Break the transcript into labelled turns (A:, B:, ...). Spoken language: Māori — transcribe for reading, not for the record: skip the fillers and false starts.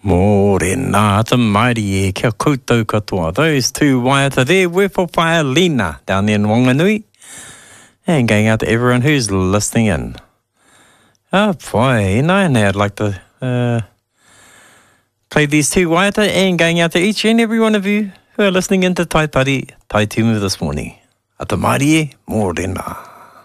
A: Morena, te mairi e kia koutou katoa. Those two waiata there were for Lina down there in Wanganui. And going out to everyone who's listening in. Oh boy, and I'd like to play these two waiata and going out to each and every one of you who are listening into Tai Tari, Tai Tumu this morning. A te mairi e, morena.